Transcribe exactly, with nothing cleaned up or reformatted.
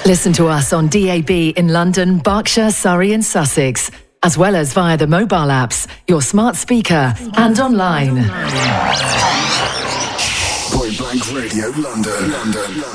Listen to us on D A B in London, Berkshire, Surrey and Sussex, as well as via the mobile apps, your smart speaker and online. Point Blank Radio, London. London.